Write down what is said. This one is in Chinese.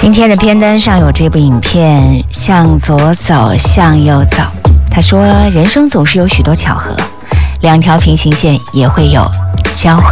今天的片单上有这部影片《向左走，向右走》。他说，人生总是有许多巧合，两条平行线也会有交汇。